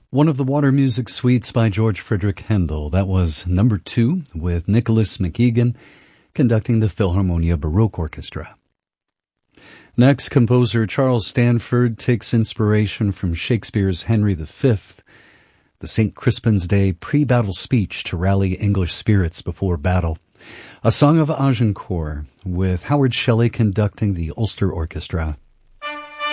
One of the Water Music Suites by George Frederick Handel. That was number 2 with Nicholas McEgan conducting the Philharmonia Baroque Orchestra. Next, composer Charles Stanford takes inspiration from Shakespeare's Henry V, the St. Crispin's Day pre-battle speech to rally English spirits before battle. A song of Agincourt with Howard Shelley conducting the Ulster Orchestra.